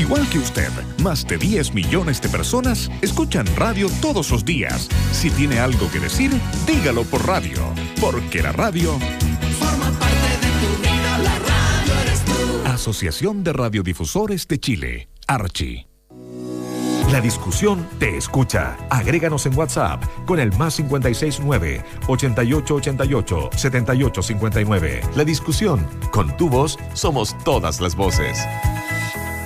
igual que usted, más de 10 millones de personas escuchan radio todos los días. Si tiene algo que decir, dígalo por radio, porque la radio forma parte de tu vida, la radio eres tú. Asociación de Radiodifusores de Chile, Archi. La discusión te escucha. Agréganos en WhatsApp con el +569 8888 7859. La discusión, con tu voz somos todas las voces.